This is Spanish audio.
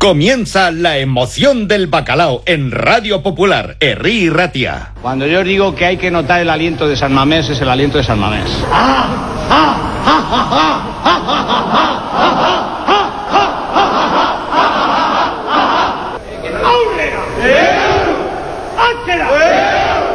Comienza la emoción del bacalao en Radio Popular, Herri y Ratia. Cuando yo digo que hay que notar el aliento de San Mamés, es el aliento de San Mamés. ¡Ah! ¡Ah! ¡Ah! ¡Ah!